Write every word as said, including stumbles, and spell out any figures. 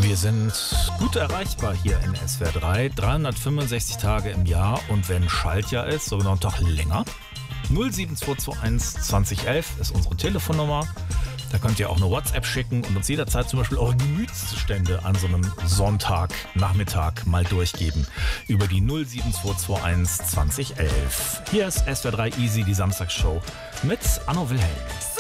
Wir sind gut erreichbar hier in S W R drei, dreihundertfünfundsechzig Tage im Jahr und wenn Schaltjahr ist, sogar noch doch länger. null sieben zwei zwei eins zwanzig elf ist unsere Telefonnummer. Da könnt ihr auch eine WhatsApp schicken und uns jederzeit zum Beispiel eure Gemütszustände an so einem Sonntagnachmittag mal durchgeben. Über die null sieben zwei zwei eins zwanzig elf. Hier ist S W R drei Easy, die Samstagsshow mit Anno Wilhelm.